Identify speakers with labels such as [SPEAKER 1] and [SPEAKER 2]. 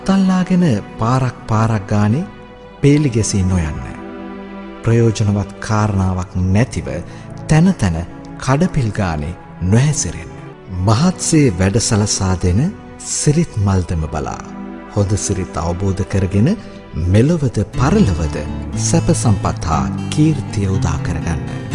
[SPEAKER 1] තල්ලාගෙන පාරක් ගානේ පේලි ගැසී නොයන්න. ප්‍රයෝජනවත් කාරණාවක් නැතිව තන කඩපිල් ගානේ නොහැසිරෙන්න. මහත්සේ වැඩ සලසා දෙන සිරිත් මල්දම බලා හොඳ සිරිත් අවබෝධ කරගෙන මෙලොවද පරලොවද සැප සම්පත් හා කීර්තිය උදා කරගන්න.